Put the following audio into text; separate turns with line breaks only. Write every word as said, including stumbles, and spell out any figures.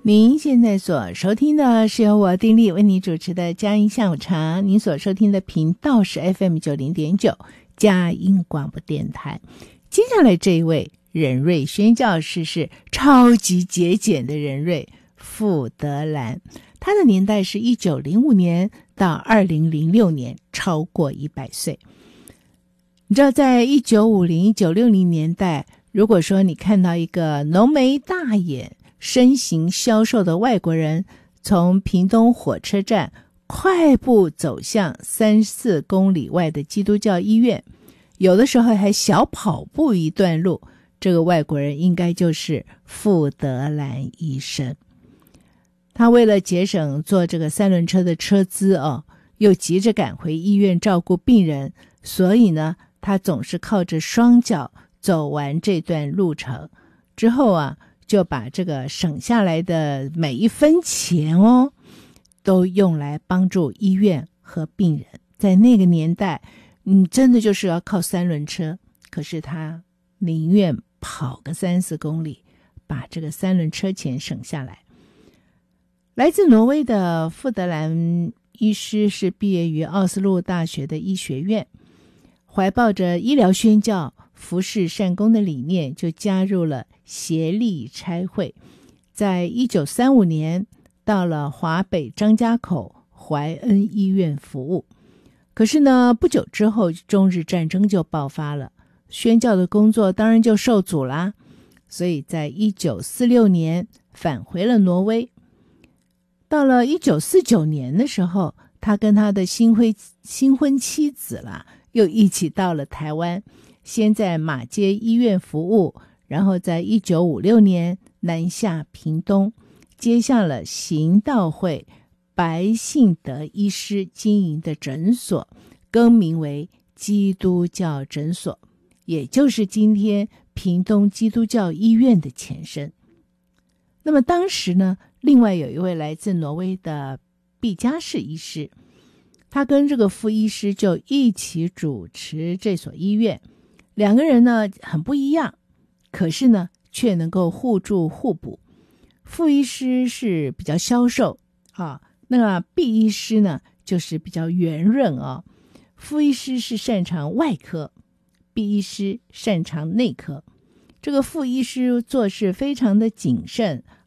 您现在所收听的是由我丁力为你主持的佳音下午茶，您所收听的频道是 F M 九十点九 佳音广播电台。接下来这一位任瑞宣教士是超级节俭的任瑞傅德兰，他的年代是一九零五年到二零零六年，超过一百岁。你知道在一九五零、一九六零年代，如果说你看到一个浓眉大眼身形消瘦的外国人从屏东火车站快步走向三四公里外的基督教医院，有的时候还小跑步一段路，这个外国人应该就是傅德兰医生。他为了节省坐这个三轮车的车资哦，又急着赶回医院照顾病人，所以呢，他总是靠着双脚走完这段路程之后啊，就把这个省下来的每一分钱哦，都用来帮助医院和病人。在那个年代，嗯，真的就是要靠三轮车，可是他宁愿跑个三四公里，把这个三轮车钱省下来。来自挪威的傅德兰医师是毕业于奥斯陆大学的医学院，怀抱着医疗宣教、服侍善工的理念，就加入了协力差会，在一九三五年到了华北张家口怀恩医院服务。可是呢，不久之后中日战争就爆发了，宣教的工作当然就受阻啦，所以在一九四六年返回了挪威。到了一九四九年的时候，他跟他的新婚新婚妻子啦，又一起到了台湾，先在马街医院服务，然后在一九五六年南下屏东，接下了行道会白信德医师经营的诊所，更名为基督教诊所，也就是今天屏东基督教医院的前身。那么当时呢，另外有一位来自挪威的毕加士医师，他跟这个傅医师就一起主持这所医院，两个人呢很不一样，可是呢却能够互助互补。傅医师是比较消瘦啊，那个毕医师呢就是比较圆润啊。傅医师是擅长外科，毕医师擅长内科。这个傅医师做事非常的谨慎